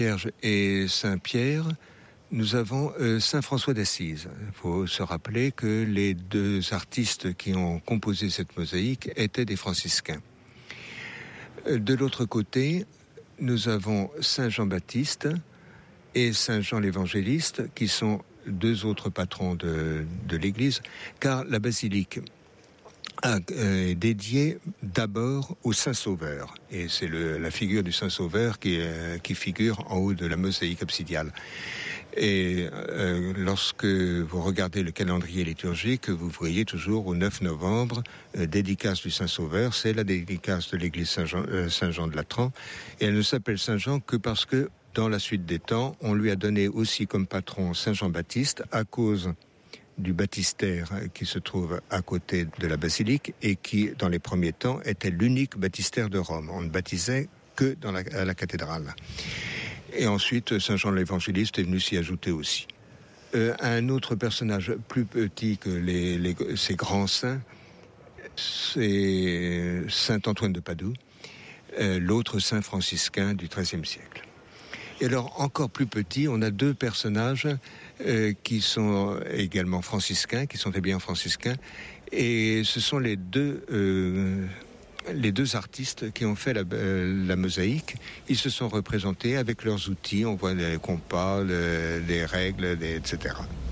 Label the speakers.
Speaker 1: Vierge et Saint-Pierre, nous avons Saint François d'Assise. Il faut se rappeler que les deux artistes qui ont composé cette mosaïque étaient des franciscains. De l'autre côté, nous avons Saint Jean-Baptiste et Saint Jean l'Évangéliste, qui sont deux autres patrons de l'Église, car la basilique est dédiée d'abord au Saint-Sauveur. Et c'est la figure du Saint-Sauveur qui figure en haut de la mosaïque absidiale. Et lorsque vous regardez le calendrier liturgique, vous voyez toujours au 9 novembre, dédicace du Saint-Sauveur, c'est la dédicace de l'église Saint-Jean de Latran. Et elle ne s'appelle Saint-Jean que parce que, dans la suite des temps, on lui a donné aussi comme patron Saint-Jean-Baptiste à cause du baptistère qui se trouve à côté de la basilique et qui, dans les premiers temps, était l'unique baptistère de Rome. On ne baptisait que à la cathédrale. Et ensuite, Saint Jean l'Évangéliste est venu s'y ajouter aussi. Un autre personnage plus petit que ces grands saints, c'est Saint Antoine de Padoue, l'autre saint franciscain du XIIIe siècle. Et alors, encore plus petit, on a deux personnages qui sont également franciscains, qui sont bien franciscains, et ce sont les deux artistes qui ont fait la mosaïque. Ils se sont représentés avec leurs outils, on voit les compas, les règles, etc.